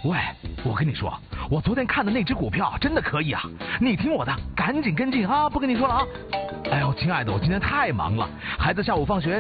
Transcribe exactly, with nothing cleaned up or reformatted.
喂，我跟你说，我昨天看的那只股票真的可以啊！你听我的，赶紧跟进啊！不跟你说了啊！哎呦，亲爱的，我今天太忙了，孩子下午放学。